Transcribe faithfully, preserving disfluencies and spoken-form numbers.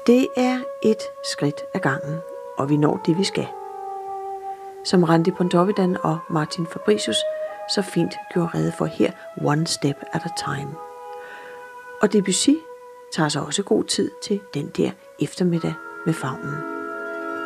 Det er et skridt ad gangen, og vi når det, vi skal. Som Randi Pontoppidan og Martin Fabricius så fint gjorde rede for her, one step at a time. Og Debussy tager sig også god tid til den der eftermiddag med favnen.